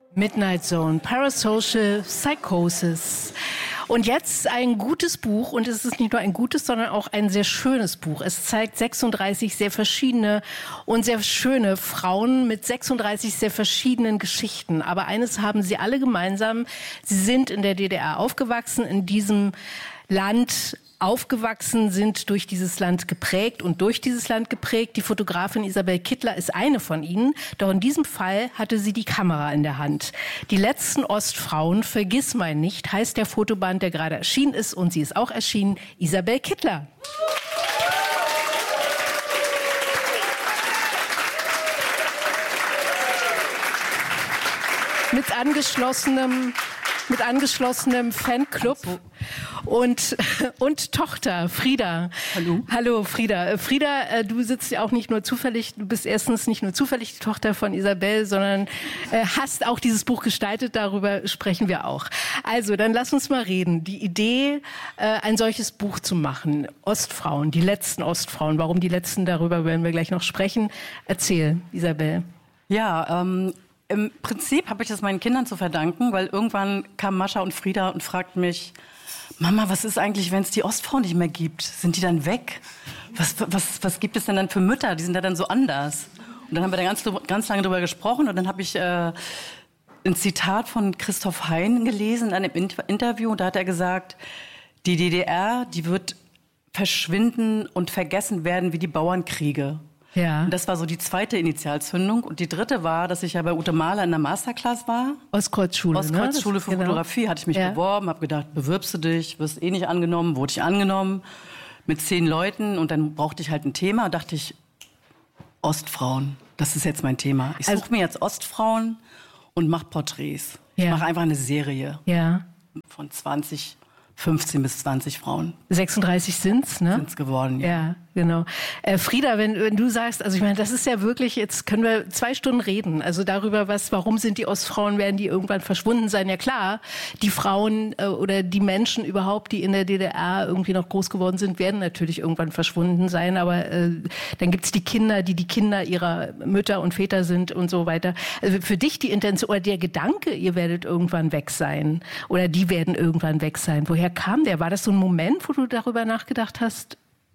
Midnight Zone, Parasocial Psychosis. Und jetzt ein gutes Buch, und es ist nicht nur ein gutes, sondern auch ein sehr schönes Buch. Es zeigt 36 sehr verschiedene und sehr schöne Frauen mit 36 sehr verschiedenen Geschichten. Aber eines haben sie alle gemeinsam: sie sind in der DDR aufgewachsen, in diesem Land aufgewachsen, sind durch dieses Land geprägt und durch dieses Land geprägt. Die Fotografin Isabel Kittler ist eine von ihnen. Doch in diesem Fall hatte sie die Kamera in der Hand. Die letzten Ostfrauen, Vergissmein nicht, heißt der Fotoband, der gerade erschienen ist. Und sie ist auch erschienen, Isabel Kittler. Mit angeschlossenem Fanclub und Tochter Frieda. Hallo. Hallo Frieda. Frieda, du sitzt ja auch nicht nur zufällig, du bist erstens nicht nur zufällig die Tochter von Isabel, sondern hast auch dieses Buch gestaltet, darüber sprechen wir auch. Also, dann lass uns mal reden. Die Idee, ein solches Buch zu machen, Ostfrauen, die letzten Ostfrauen, warum die letzten, darüber werden wir gleich noch sprechen. Erzähl, Isabel. Ja, im Prinzip habe ich das meinen Kindern zu verdanken, weil irgendwann kamen Mascha und Frieda und fragten mich: Mama, was ist eigentlich, wenn es die Ostfrau nicht mehr gibt? Sind die dann weg? Was gibt es denn dann für Mütter? Die sind ja dann so anders. Und dann haben wir da ganz lange drüber gesprochen. Und dann habe ich ein Zitat von Christoph Hein gelesen in einem Interview. Und da hat er gesagt, die DDR, die wird verschwinden und vergessen werden wie die Bauernkriege. Ja. Und das war so die zweite Initialzündung. Und die dritte war, dass ich ja bei Ute Mahler in der Masterclass war. Ostkreuzschule, Ostkreuzschule für Fotografie. Hatte ich mich beworben, habe gedacht, bewirbst du dich, wirst eh nicht angenommen. Wurde ich angenommen mit 10 Leuten. Und dann brauchte ich halt ein Thema. Dachte ich, Ostfrauen, das ist jetzt mein Thema. Ich suche mir jetzt Ostfrauen und mache Porträts. Ja. Ich mache einfach eine Serie von 15 bis 20 Frauen. 36 sind's, ne? Sind's geworden, ja. Genau. Frieda, wenn du sagst, also ich meine, das ist ja wirklich, jetzt können wir 2 Stunden reden, also darüber, warum sind die Ostfrauen, werden die irgendwann verschwunden sein? Ja klar, die Frauen oder die Menschen überhaupt, die in der DDR irgendwie noch groß geworden sind, werden natürlich irgendwann verschwunden sein, aber dann gibt's die Kinder, die Kinder ihrer Mütter und Väter sind und so weiter. Also für dich die Intention oder der Gedanke, ihr werdet irgendwann weg sein oder die werden irgendwann weg sein, woher kam der? War das so ein Moment, wo du darüber nachgedacht hast?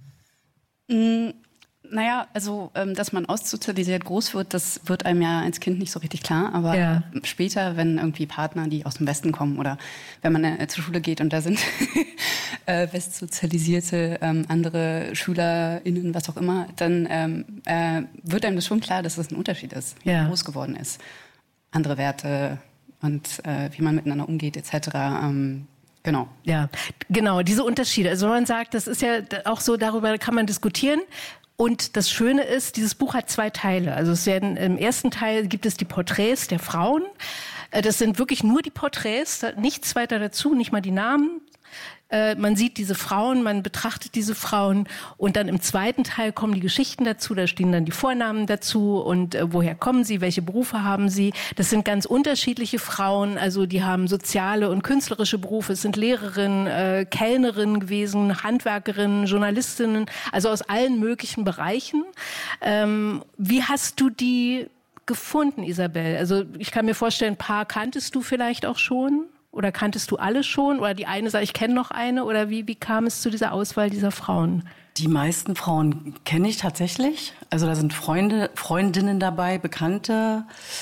Naja, also, dass man ostsozialisiert groß wird, das wird einem ja als Kind nicht so richtig klar. Aber später, wenn irgendwie Partner, die aus dem Westen kommen oder wenn man zur Schule geht und da sind westsozialisierte andere SchülerInnen, was auch immer, dann wird einem das schon klar, dass das ein Unterschied ist, wie man groß geworden ist. Andere Werte und wie man miteinander umgeht etc., genau. Ja, genau, diese Unterschiede. Also man sagt, das ist ja auch so, darüber kann man diskutieren. Und das Schöne ist, dieses Buch hat 2 Teile. Also es werden, im ersten Teil gibt es die Porträts der Frauen. Das sind wirklich nur die Porträts, nichts weiter dazu, nicht mal die Namen. Man sieht diese Frauen, man betrachtet diese Frauen und dann im zweiten Teil kommen die Geschichten dazu, da stehen dann die Vornamen dazu und woher kommen sie, welche Berufe haben sie. Das sind ganz unterschiedliche Frauen, also die haben soziale und künstlerische Berufe, es sind Lehrerinnen, Kellnerinnen gewesen, Handwerkerinnen, Journalistinnen, also aus allen möglichen Bereichen. Wie hast du die gefunden, Isabel? Also ich kann mir vorstellen, ein paar kanntest du vielleicht auch schon? Oder kanntest du alle schon? Oder die eine sagt, ich kenne noch eine? Oder wie kam es zu dieser Auswahl dieser Frauen? Die meisten Frauen kenne ich tatsächlich. Also da sind Freundinnen dabei, Bekannte.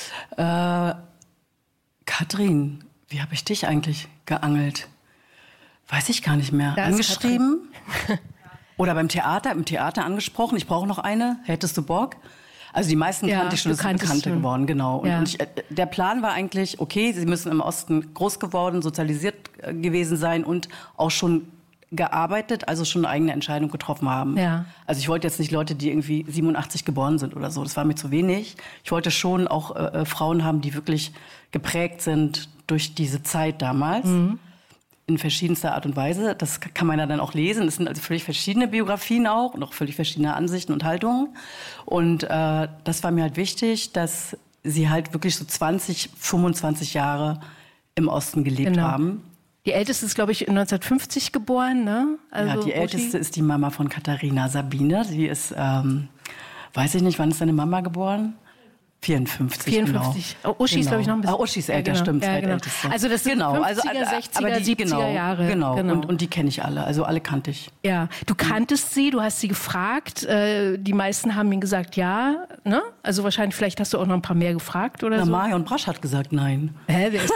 Katrin, wie habe ich dich eigentlich geangelt? Weiß ich gar nicht mehr. Angeschrieben? Oder im Theater angesprochen. Ich brauche noch eine. Hättest du Bock? Also die meisten kannte ich schon, das sind Bekannte geworden, genau. Und der Plan war eigentlich, okay, sie müssen im Osten groß geworden, sozialisiert gewesen sein und auch schon gearbeitet, also schon eine eigene Entscheidung getroffen haben. Ja. Also ich wollte jetzt nicht Leute, die irgendwie 87 geboren sind oder so, das war mir zu wenig. Ich wollte schon auch Frauen haben, die wirklich geprägt sind durch diese Zeit damals. Mhm. In verschiedenster Art und Weise. Das kann man ja dann auch lesen. Das sind also völlig verschiedene Biografien auch und auch völlig verschiedene Ansichten und Haltungen. Und das war mir halt wichtig, dass sie halt wirklich so 20, 25 Jahre im Osten gelebt haben. Die Älteste ist, glaube ich, 1950 geboren, ne? Also ja, die Älteste ist die Mama von Katharina Sabine. Sie ist, weiß ich nicht, wann ist deine Mama geboren? 54, 54. Genau. Uschi ist, glaube ich, noch ein bisschen. Uschi ist älter, stimmt. Genau. Also das sind 50er, 60er, 70er Jahre. Genau. Und die kenne ich alle. Also alle kannte ich. Ja, du kanntest sie, du hast sie gefragt. Die meisten haben ihm gesagt, ja. Ne? Also wahrscheinlich, vielleicht hast du auch noch ein paar mehr gefragt oder so. Marion Brasch hat gesagt, nein. Wer ist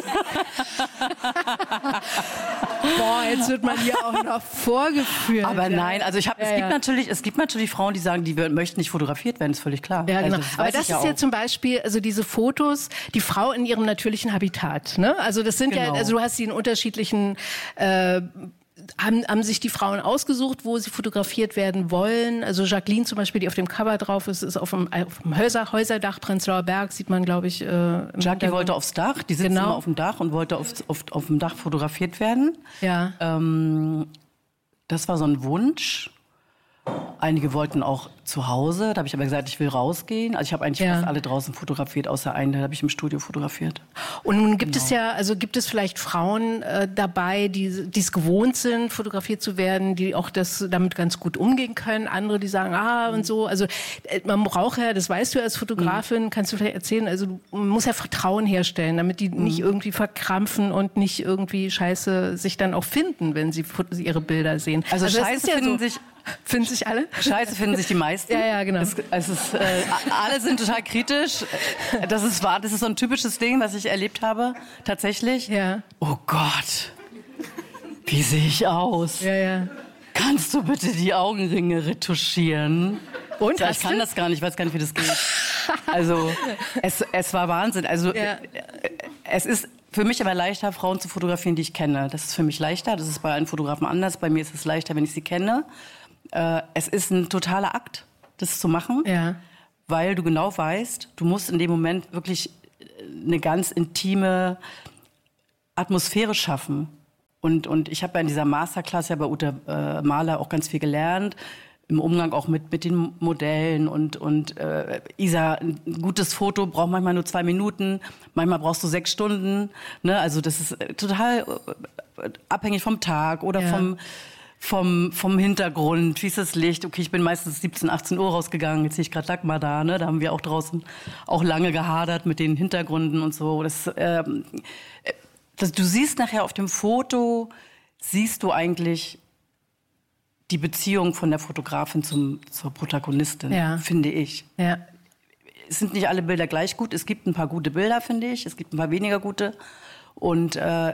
Boah, jetzt wird man hier auch noch vorgeführt. Aber nein, also es gibt natürlich Frauen, die sagen, die möchten nicht fotografiert werden, ist völlig klar. Ja, genau. Also aber das ist ja zum Beispiel, also diese Fotos, die Frau in ihrem natürlichen Habitat. Ne? Also das sind ja, also du hast sie in unterschiedlichen haben sich die Frauen ausgesucht, wo sie fotografiert werden wollen. Also Jacqueline zum Beispiel, die auf dem Cover drauf ist auf dem Häuserdach Prenzlauer Berg, sieht man, glaube ich. Jackie wollte aufs Dach, die sitzt immer auf dem Dach und wollte auf dem Dach fotografiert werden. Ja. Das war so ein Wunsch. Einige wollten auch zu Hause, da habe ich aber gesagt, ich will rausgehen. Also ich habe eigentlich fast alle draußen fotografiert, außer einen, da habe ich im Studio fotografiert. Und nun gibt es ja, also gibt es vielleicht Frauen dabei, die es gewohnt sind, fotografiert zu werden, die auch damit ganz gut umgehen können. Andere, die sagen, und so. Also man braucht ja, das weißt du als Fotografin, kannst du vielleicht erzählen, also man muss ja Vertrauen herstellen, damit die nicht irgendwie verkrampfen und nicht irgendwie scheiße sich dann auch finden, wenn sie ihre Bilder sehen. Also scheiße finden sich alle? Scheiße finden sich die meisten. Ja, genau. Alle sind total kritisch. Das ist wahr. Das ist so ein typisches Ding, was ich erlebt habe. Tatsächlich. Ja. Oh Gott. Wie sehe ich aus? Ja. Kannst du bitte die Augenringe retuschieren? Und? Ich kann das gar nicht. Ich weiß gar nicht, wie das geht. Also, es war Wahnsinn. Also, es ist für mich aber leichter, Frauen zu fotografieren, die ich kenne. Das ist für mich leichter. Das ist bei allen Fotografen anders. Bei mir ist es leichter, wenn ich sie kenne. Es ist ein totaler Akt, das zu machen, weil du genau weißt, du musst in dem Moment wirklich eine ganz intime Atmosphäre schaffen. Und ich habe ja in dieser Masterclass bei Ute Mahler auch ganz viel gelernt, im Umgang auch mit den Modellen und Isa, ein gutes Foto braucht manchmal nur 2 Minuten, manchmal brauchst du 6 Stunden. Ne? Also das ist total abhängig vom Tag oder vom Hintergrund, wie ist das Licht? Okay, ich bin meistens 17, 18 Uhr rausgegangen, jetzt sehe ich gerade Dagmar da, ne? Da haben wir auch draußen auch lange gehadert mit den Hintergründen und so. Du siehst nachher auf dem Foto, siehst du eigentlich die Beziehung von der Fotografin zur Protagonistin, finde ich. Ja. Es sind nicht alle Bilder gleich gut, es gibt ein paar gute Bilder, finde ich, es gibt ein paar weniger gute. Und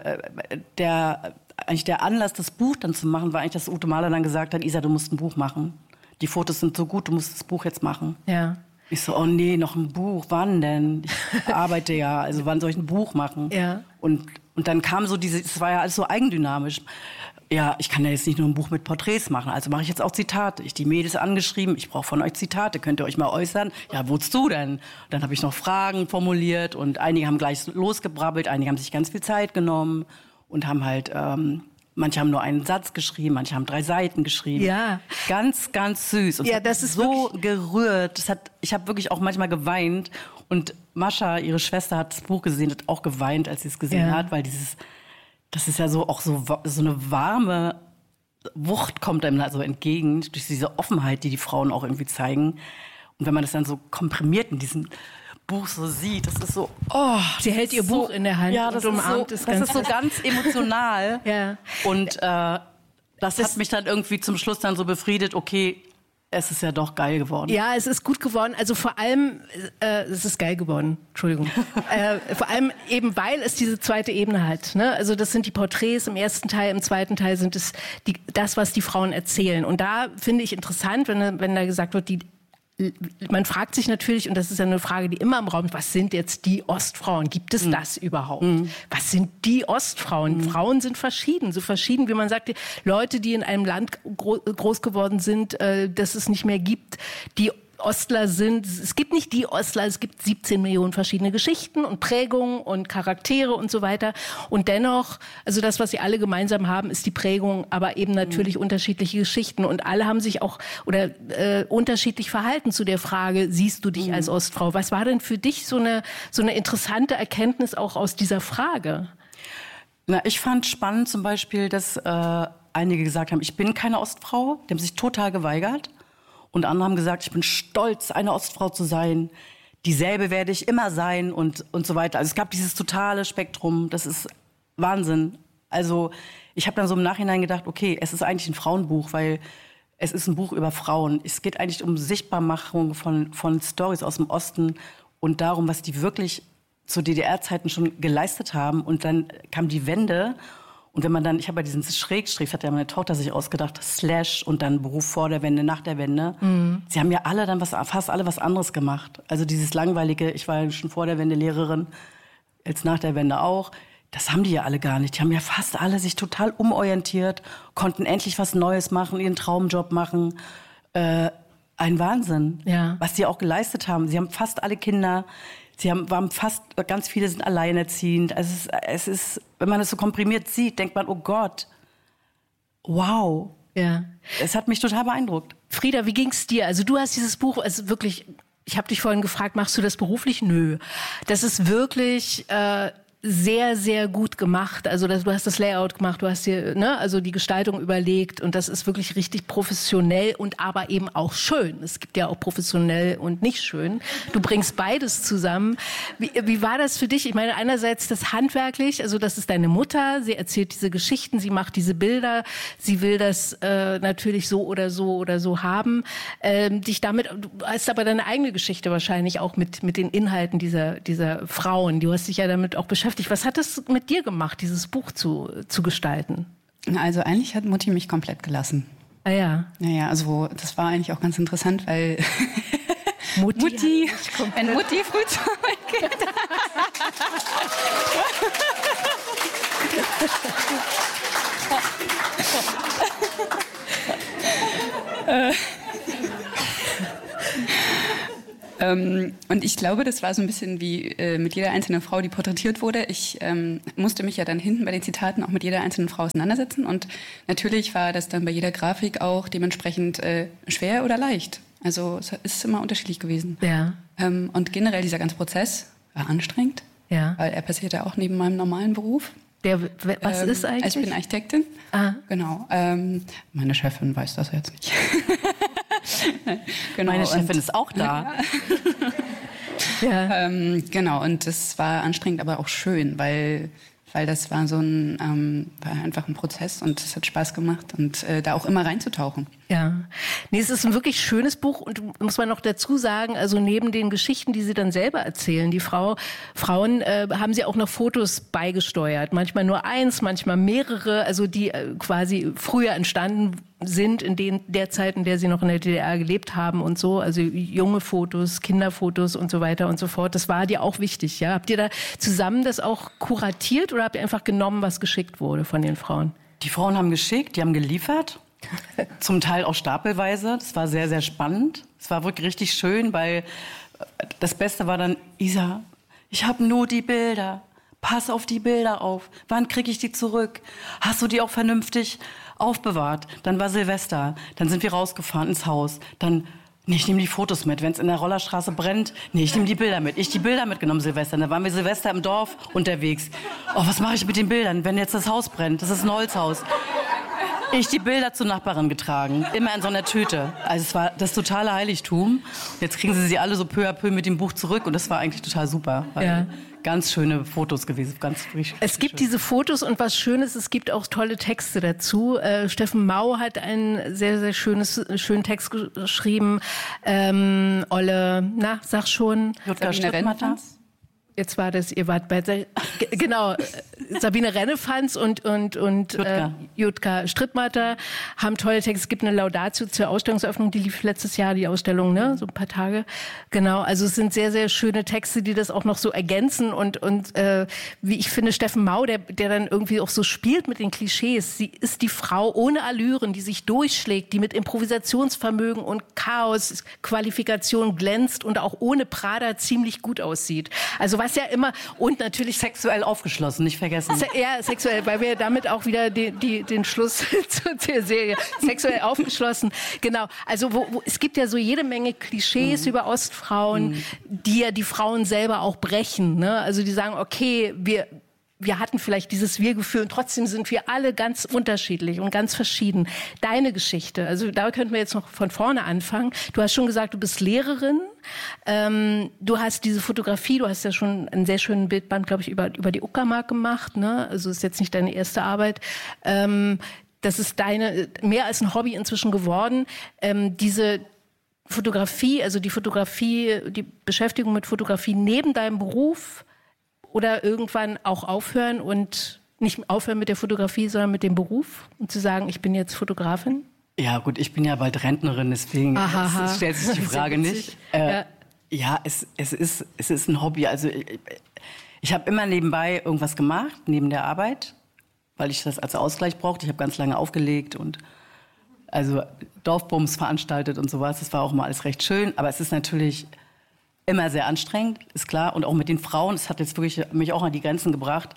der Anlass, das Buch dann zu machen, war eigentlich, dass Ute Mahler dann gesagt hat, Isa, du musst ein Buch machen. Die Fotos sind so gut, du musst das Buch jetzt machen. Ja. Ich so, oh nee, noch ein Buch, wann denn? Ich arbeite ja, also wann soll ich ein Buch machen? Ja. Und dann kam so es war ja alles so eigendynamisch. Ja, ich kann ja jetzt nicht nur ein Buch mit Porträts machen, also mache ich jetzt auch Zitate. Ich die Mädels angeschrieben, ich brauche von euch Zitate, könnt ihr euch mal äußern? Ja, wozu denn? Dann habe ich noch Fragen formuliert und einige haben gleich losgebrabbelt, einige haben sich ganz viel Zeit genommen und haben halt, manche haben nur einen Satz geschrieben, manche haben 3 Seiten geschrieben. Ja. Ganz, ganz süß. Und das ist so gerührt. Ich habe wirklich auch manchmal geweint. Und Mascha, ihre Schwester, hat das Buch gesehen, hat auch geweint, als sie es gesehen hat, weil das ist ja so eine warme Wucht kommt einem da so entgegen, durch diese Offenheit, die Frauen auch irgendwie zeigen. Und wenn man das dann so komprimiert in diesem Buch so sieht, das ist so, sie hält ihr Buch in der Hand und umarmt es ganz. Das ist so ganz emotional. Ja. Und das hat mich dann irgendwie zum Schluss dann so befriedet, okay, es ist ja doch geil geworden. Ja, es ist gut geworden. Also vor allem, es ist geil geworden. Entschuldigung. Vor allem eben, weil es diese zweite Ebene hat. Ne? Also das sind die Porträts im ersten Teil, im zweiten Teil sind es das, was die Frauen erzählen. Und da finde ich interessant, wenn da gesagt wird, man fragt sich natürlich, und das ist ja eine Frage, die immer im Raum ist, was sind jetzt die Ostfrauen? Gibt es das überhaupt? Was sind die Ostfrauen? Frauen sind verschieden, so verschieden, wie man sagt, Leute, die in einem Land groß geworden sind, das es nicht mehr gibt, die Ostler sind, es gibt nicht die Ostler, es gibt 17 Millionen verschiedene Geschichten und Prägungen und Charaktere und so weiter. Und dennoch, also das, was sie alle gemeinsam haben, ist die Prägung, aber eben natürlich unterschiedliche Geschichten. Und alle haben sich auch unterschiedlich verhalten zu der Frage, siehst du dich als Ostfrau? Was war denn für dich so eine interessante Erkenntnis auch aus dieser Frage? Na, ich fand spannend zum Beispiel, dass einige gesagt haben, ich bin keine Ostfrau. Die haben sich total geweigert. Und andere haben gesagt, ich bin stolz, eine Ostfrau zu sein, dieselbe werde ich immer sein und so weiter. Also es gab dieses totale Spektrum, das ist Wahnsinn. Also ich habe dann so im Nachhinein gedacht, okay, es ist eigentlich ein Frauenbuch, weil es ist ein Buch über Frauen. Es geht eigentlich um Sichtbarmachung von Storys aus dem Osten und darum, was die wirklich zu DDR-Zeiten schon geleistet haben. Und dann kam die Wende. Und wenn man dann, ich habe ja diesen Schrägstrich, hat ja meine Tochter sich ausgedacht, Slash und dann Beruf vor der Wende, nach der Wende. Sie haben ja alle dann fast alle was anderes gemacht. Also dieses langweilige, ich war ja schon vor der Wende Lehrerin, jetzt nach der Wende auch. Das haben die ja alle gar nicht. Die haben ja fast alle sich total umorientiert, konnten endlich was Neues machen, ihren Traumjob machen. Ein Wahnsinn, was die auch geleistet haben. Sie haben fast alle Kinder. Ganz viele sind alleinerziehend. Also es ist, wenn man es so komprimiert sieht, denkt man, oh Gott, wow. Ja. Es hat mich total beeindruckt. Frieda, wie ging's dir? Also du hast dieses Buch, also wirklich, ich habe dich vorhin gefragt, machst du das beruflich? Nö. Das ist wirklich sehr, sehr gut gemacht. Also du hast das Layout gemacht, du hast dir also die Gestaltung überlegt und das ist wirklich richtig professionell und aber eben auch schön. Es gibt ja auch professionell und nicht schön. Du bringst beides zusammen. Wie war das für dich? Ich meine, einerseits das handwerklich, also das ist deine Mutter, sie erzählt diese Geschichten, sie macht diese Bilder, sie will das natürlich so oder so haben. Du hast aber deine eigene Geschichte wahrscheinlich auch mit den Inhalten dieser Frauen. Du hast dich ja damit auch beschäftigt. Was hat es mit dir gemacht, dieses Buch zu gestalten? Also eigentlich hat Mutti mich komplett gelassen. Ah ja. Naja, also das war eigentlich auch ganz interessant, weil Mutti wenn Mutti früh zur Arbeit geht. Und ich glaube, das war so ein bisschen wie mit jeder einzelnen Frau, die porträtiert wurde. Ich musste mich ja dann hinten bei den Zitaten auch mit jeder einzelnen Frau auseinandersetzen. Und natürlich war das dann bei jeder Grafik auch dementsprechend schwer oder leicht. Also es ist immer unterschiedlich gewesen. Ja. Und generell dieser ganze Prozess war anstrengend, weil er passierte auch neben meinem normalen Beruf. Was ist eigentlich? Also ich bin Architektin. Ah. Genau. Meine Chefin weiß das jetzt nicht. Genau, meine Chefin ist auch da. Ja. Genau, und das war anstrengend, aber auch schön, weil das war war einfach ein Prozess und es hat Spaß gemacht und da auch immer reinzutauchen. Ja, nee, es ist ein wirklich schönes Buch und muss man noch dazu sagen, also neben den Geschichten, die sie dann selber erzählen, die Frauen haben sie auch noch Fotos beigesteuert, manchmal nur eins, manchmal mehrere, also die quasi früher entstanden sind in der Zeit, in der sie noch in der DDR gelebt haben und so, also junge Fotos, Kinderfotos und so weiter und so fort. Das war dir auch wichtig, ja? Habt ihr da zusammen das auch kuratiert oder habt ihr einfach genommen, was geschickt wurde von den Frauen? Die Frauen haben geschickt, die haben geliefert, zum Teil auch stapelweise. Das war sehr, sehr spannend. Es war wirklich richtig schön, weil das Beste war dann, Isa, ich habe nur die Bilder. Pass auf die Bilder auf. Wann kriege ich die zurück? Hast du die auch vernünftig aufbewahrt? Dann war Silvester. Dann sind wir rausgefahren ins Haus. Dann, nee, ich nehme die Fotos mit. Wenn es in der Rollerstraße brennt, nee, ich nehme die Bilder mit. Ich die Bilder mitgenommen, Silvester. Dann waren wir Silvester im Dorf unterwegs. Oh, was mache ich mit den Bildern, wenn jetzt das Haus brennt? Das ist ein Holzhaus. Ich die Bilder zur Nachbarin getragen, immer in so einer Tüte. Also es war das totale Heiligtum. Jetzt kriegen sie alle so peu à peu mit dem Buch zurück und das war eigentlich total super. Ja. Ganz schöne Fotos gewesen. Es gibt diese Fotos und was Schönes, es gibt auch tolle Texte dazu. Steffen Mau hat einen sehr, sehr schönen Text geschrieben. Sag schon. Jutka Strittmatter. Jetzt war das, ihr wart bei, genau, Sabine Rennefanz und Jutka Strittmatter haben tolle Texte. Es gibt eine Laudatio zur Ausstellungseröffnung, die lief letztes Jahr, die Ausstellung, ne, so ein paar Tage. Genau, also es sind sehr, sehr schöne Texte, die das auch noch so ergänzen und wie ich finde, Steffen Mau, der dann irgendwie auch so spielt mit den Klischees. Sie ist die Frau ohne Allüren, die sich durchschlägt, die mit Improvisationsvermögen und Chaos, Qualifikation glänzt und auch ohne Prada ziemlich gut aussieht. Also was ja immer, und natürlich sexuell aufgeschlossen, nicht vergessen. Ja, sexuell, weil wir damit auch wieder den Schluss zur Serie, sexuell aufgeschlossen, genau. Also es gibt ja so jede Menge Klischees über Ostfrauen, die ja die Frauen selber auch brechen, ne? Also die sagen, okay, wir hatten vielleicht dieses Wir-Gefühl und trotzdem sind wir alle ganz unterschiedlich und ganz verschieden. Deine Geschichte, also da könnten wir jetzt noch von vorne anfangen. Du hast schon gesagt, du bist Lehrerin. Du hast diese Fotografie, du hast ja schon einen sehr schönen Bildband, glaube ich, über die Uckermark gemacht, ne? Also ist jetzt nicht deine erste Arbeit. Das ist mehr als ein Hobby inzwischen geworden. Diese Fotografie, also die Beschäftigung mit Fotografie neben deinem Beruf oder irgendwann auch aufhören und nicht aufhören mit der Fotografie, sondern mit dem Beruf und zu sagen, ich bin jetzt Fotografin? Ja gut, ich bin ja bald Rentnerin, deswegen stellt sich die Frage nicht. Ja, es ist ein Hobby. Also ich habe immer nebenbei irgendwas gemacht, neben der Arbeit, weil ich das als Ausgleich brauchte. Ich habe ganz lange aufgelegt und also Dorfbums veranstaltet und sowas. Das war auch mal alles recht schön, aber es ist natürlich immer sehr anstrengend, ist klar. Und auch mit den Frauen, es hat jetzt wirklich mich auch an die Grenzen gebracht.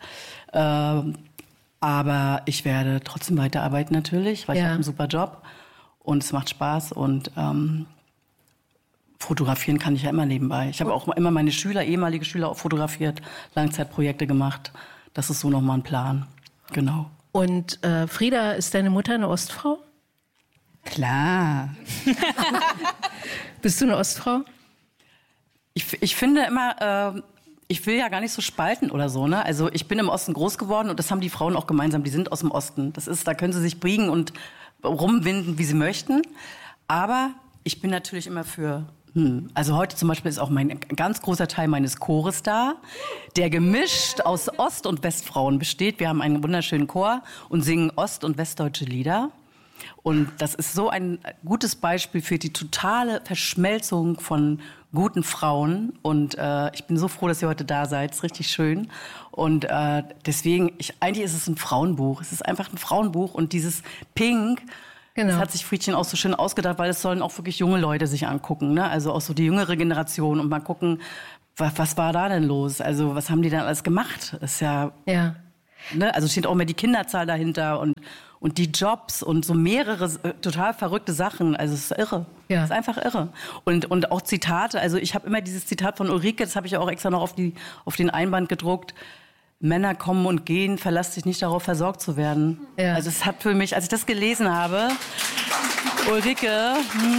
Aber ich werde trotzdem weiterarbeiten natürlich, weil ich habe einen super Job und es macht Spaß. Und fotografieren kann ich ja immer nebenbei. Ich habe auch immer meine ehemalige Schüler auch fotografiert, Langzeitprojekte gemacht. Das ist so nochmal ein Plan, genau. Und Frieda, ist deine Mutter eine Ostfrau? Klar. Bist du eine Ostfrau? Ich finde immer, ich will ja gar nicht so spalten oder so, ne? Also ich bin im Osten groß geworden und das haben die Frauen auch gemeinsam. Die sind aus dem Osten. Da können sie sich biegen und rumwinden, wie sie möchten. Aber ich bin natürlich immer für. Also heute zum Beispiel ist auch ein ganz großer Teil meines Chores da, der gemischt aus Ost- und Westfrauen besteht. Wir haben einen wunderschönen Chor und singen ost- und westdeutsche Lieder. Und das ist so ein gutes Beispiel für die totale Verschmelzung von guten Frauen. Und ich bin so froh, dass ihr heute da seid. Es ist richtig schön. Und deswegen, eigentlich ist es ein Frauenbuch. Es ist einfach ein Frauenbuch. Und dieses Pink, das hat sich Friedchen auch so schön ausgedacht, weil es sollen auch wirklich junge Leute sich angucken. Ne? Also auch so die jüngere Generation. Und mal gucken, was war da denn los? Also was haben die dann alles gemacht? Das ist ja. Ne? Also steht auch immer die Kinderzahl dahinter und die Jobs und so mehrere total verrückte Sachen. Also es ist irre. Ja. Es ist einfach irre. Und auch Zitate. Also ich habe immer dieses Zitat von Ulrike, das habe ich auch extra noch auf den Einband gedruckt. Männer kommen und gehen, verlass dich nicht darauf, versorgt zu werden. Ja. Also es hat für mich, als ich das gelesen habe, Ulrike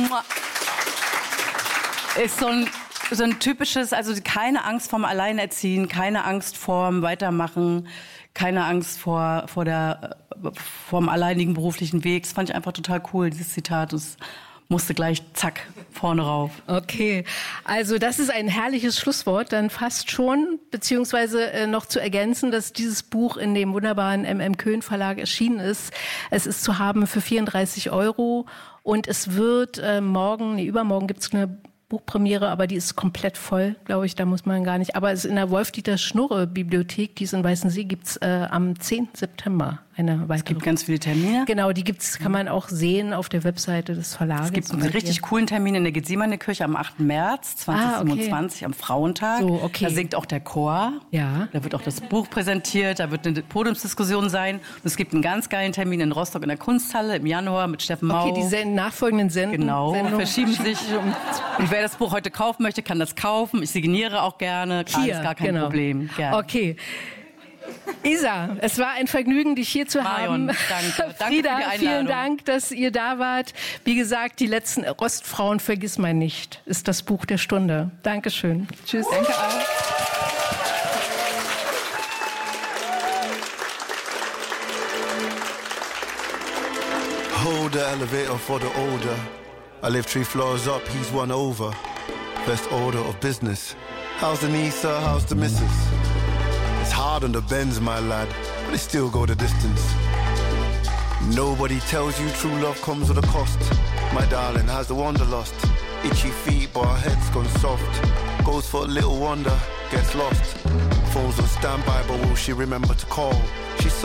ist so ein typisches, also keine Angst vorm Alleinerziehen, keine Angst vorm Weitermachen, keine Angst vorm alleinigen beruflichen Weg. Das fand ich einfach total cool, dieses Zitat. Das musste gleich, zack, vorne rauf. Okay, also das ist ein herrliches Schlusswort, dann fast schon, beziehungsweise noch zu ergänzen, dass dieses Buch in dem wunderbaren MM-Köhn Verlag erschienen ist. Es ist zu haben für 34 € und es wird übermorgen gibt's eine Buchpremiere, aber die ist komplett voll, glaube ich, da muss man gar nicht. Aber es ist in der Wolf-Dieter-Schnurre-Bibliothek, die ist in Weißensee, gibt's am 10. September eine weitere. Es gibt ganz viele Termine. Genau, die kann man auch sehen auf der Webseite des Verlages. Es gibt einen richtig coolen Termin in der Gethsemane-Kirche am 8. März 2027, am Frauentag. So, okay. Da singt auch der Chor. Ja. Da wird auch das Buch präsentiert, da wird eine Podiumsdiskussion sein. Und es gibt einen ganz geilen Termin in Rostock in der Kunsthalle im Januar mit Steffen Mau. Okay, die nachfolgenden Sendungen verschieben sich. Und wer das Buch heute kaufen möchte, kann das kaufen. Ich signiere auch gerne. Alles gar kein Problem. Gerne. Okay. Isa, es war ein Vergnügen, dich hier zu haben. Danke. Frieda, vielen Dank, dass ihr da wart. Wie gesagt, die letzten Rostfrauen vergiss man nicht, ist das Buch der Stunde. Dankeschön. Tschüss. Danke auch. Hold the elevator for the older. I live 3 floors up, he's one over. Best order of business. How's the niece, sir? How's the missus? It's hard on the Benz, my lad, but they still go the distance. Nobody tells you true love comes with a cost. My darling has the wanderlust. Itchy feet, but her head's gone soft. Goes for a little wonder, gets lost. Phone's on standby, but will she remember to call? She's so